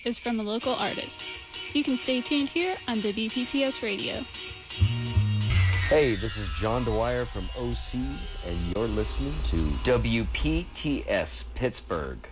is from a local artist. You can stay tuned here on WPTS Radio. Hey, this is John Dwyer from OCs, and you're listening to WPTS Pittsburgh.